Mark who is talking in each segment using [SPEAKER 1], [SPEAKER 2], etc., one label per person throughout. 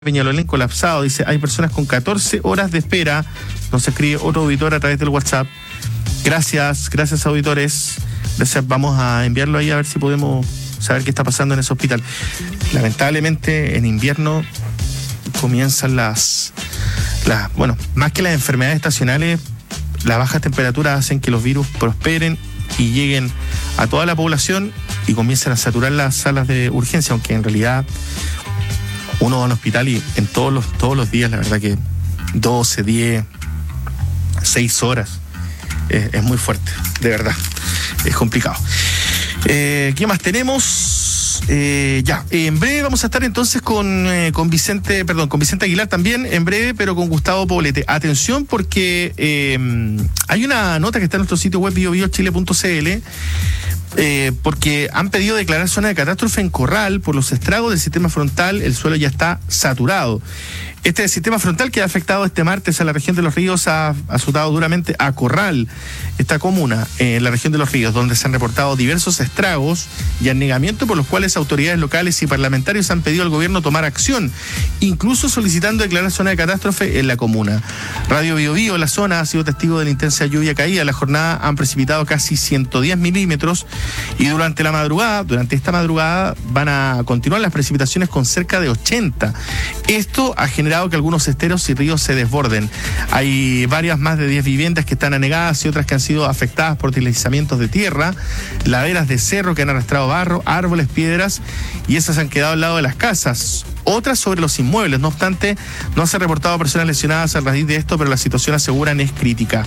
[SPEAKER 1] Peñalolén colapsado, dice, hay personas con 14 horas de espera. Nos escribe otro auditor a través del WhatsApp. Gracias auditores. Gracias, vamos a enviarlo ahí a ver si podemos saber qué está pasando en ese hospital. Lamentablemente en invierno comienzan bueno, más que las enfermedades estacionales, las bajas temperaturas hacen que los virus prosperen y lleguen a toda la población y comiencen a saturar las salas de urgencia, aunque en realidad uno va a un hospital y en todos los días, la verdad que 12, 10, 6 horas es muy fuerte, de verdad, es complicado. ¿Qué más tenemos? En breve vamos a estar entonces con Vicente Aguilar también, en breve, pero con Gustavo Poblete. Atención porque hay una nota que está en nuestro sitio web biobiochile.cl, porque han pedido declarar zona de catástrofe en Corral por los estragos del sistema frontal. El suelo ya está saturado. Este sistema frontal que ha afectado este martes a la región de Los Ríos ha azotado duramente a Corral, esta comuna en la región de Los Ríos, donde se han reportado diversos estragos y anegamientos por los cuales autoridades locales y parlamentarios han pedido al gobierno tomar acción, incluso solicitando declarar zona de catástrofe en la comuna. Radio Biobío, la zona, ha sido testigo de la intensa lluvia caída. La jornada han precipitado casi 110 milímetros y durante esta madrugada van a continuar las precipitaciones con cerca de 80. Esto ha generado que algunos esteros y ríos se desborden. Hay más de 10 viviendas que están anegadas y otras que han sido afectadas por deslizamientos de tierra, laderas de cerro que han arrastrado barro, árboles, piedras, y esas han quedado al lado de las casas. Otras sobre los inmuebles. No obstante, no se han reportado personas lesionadas a raíz de esto, pero la situación, aseguran, es crítica.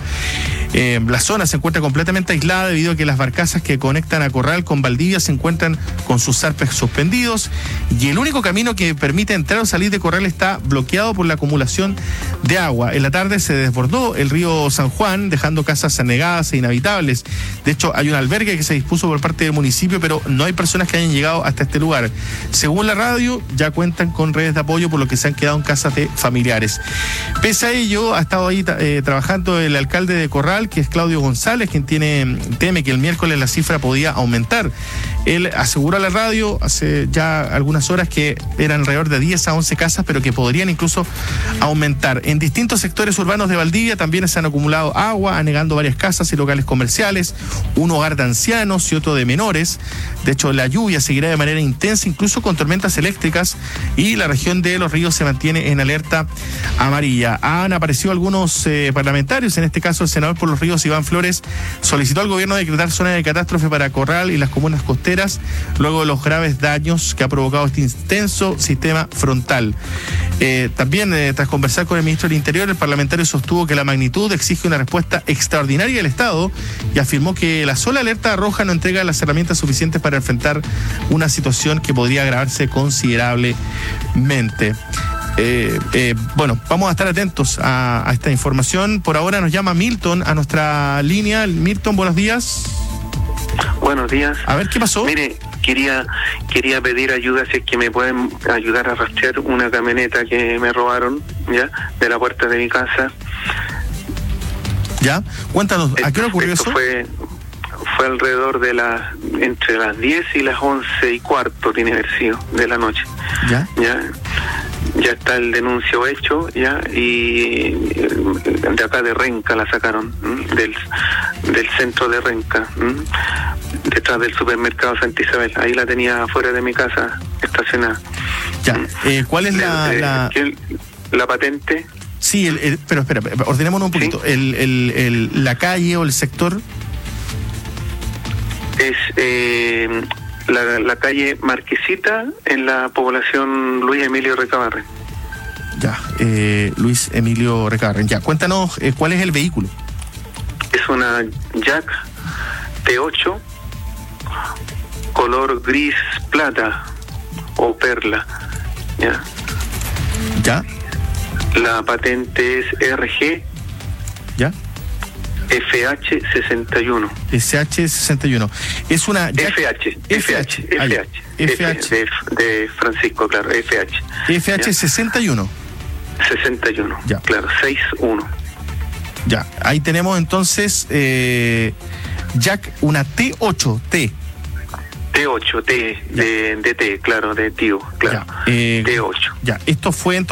[SPEAKER 1] La zona se encuentra completamente aislada debido a que las barcazas que conectan a Corral con Valdivia se encuentran con sus zarpes suspendidos y el único camino que permite entrar o salir de Corral está bloqueado por la acumulación de agua. En la tarde se desbordó el río San Juan, dejando casas anegadas e inhabitables. De hecho, hay un albergue que se dispuso por parte del municipio, pero no hay personas que hayan llegado hasta este lugar. Según la radio, ya cuentan con redes de apoyo, por lo que se han quedado en casas de familiares. Pese a ello, ha estado ahí trabajando el alcalde de Corral, que es Claudio González, quien teme que el miércoles la cifra podía aumentar. Él aseguró a la radio hace ya algunas horas que eran alrededor de 10 a 11 casas, pero que podrían incluso aumentar. En distintos sectores urbanos de Valdivia también se han acumulado agua, anegando varias casas y locales comerciales, un hogar de ancianos y otro de menores. De hecho, la lluvia seguirá de manera intensa, incluso con tormentas eléctricas, y la región de Los Ríos se mantiene en alerta amarilla. Han aparecido algunos parlamentarios, en este caso el senador por Los Ríos, Iván Flores, solicitó al gobierno decretar zona de catástrofe para Corral y las comunas costeras, luego de los graves daños que ha provocado este intenso sistema frontal. También, tras conversar con el ministro del Interior, el parlamentario sostuvo que la magnitud exige una respuesta extraordinaria del Estado y afirmó que la sola alerta roja no entrega las herramientas suficientes para enfrentar una situación que podría agravarse considerablemente. Bueno, vamos a estar atentos a esta información. Por ahora nos llama Milton a nuestra línea. Milton, buenos días.
[SPEAKER 2] Buenos días.
[SPEAKER 1] A ver, ¿qué pasó?
[SPEAKER 2] Mire, quería pedir ayuda, si es que me pueden ayudar a rastrear una camioneta que me robaron, ya, de la puerta de mi casa.
[SPEAKER 1] Ya, cuéntanos, ¿a qué hora ocurrió eso?
[SPEAKER 2] Fue alrededor de entre las 10 y las 11:15, tiene que haber sido, de la noche. Ya está el denuncio hecho, ya, y de acá de Renca la sacaron, del centro de Renca, detrás del supermercado Santa Isabel. Ahí la tenía afuera de mi casa estacionada.
[SPEAKER 1] Ya, ¿cuál es la
[SPEAKER 2] patente?
[SPEAKER 1] Sí, pero espera, ordenémonos un poquito. ¿Sí? La calle o el sector
[SPEAKER 2] es la calle Marquesita, en la población Luis Emilio Recabarren.
[SPEAKER 1] Ya, Luis Emilio Recabarren. Ya, cuéntanos, ¿cuál es el vehículo?
[SPEAKER 2] Es una Jack T8, color gris plata o perla.
[SPEAKER 1] Ya.
[SPEAKER 2] La patente es RG.
[SPEAKER 1] Ya.
[SPEAKER 2] FH61.
[SPEAKER 1] SH61. Es una
[SPEAKER 2] FH de Francisco, claro, FH61. 61.
[SPEAKER 1] Ya.
[SPEAKER 2] Claro, 61.
[SPEAKER 1] Ya, ahí tenemos entonces Jack, una T8,
[SPEAKER 2] T8, de T, claro, de tío, claro.
[SPEAKER 1] Ya,
[SPEAKER 2] T8.
[SPEAKER 1] Ya, esto fue entonces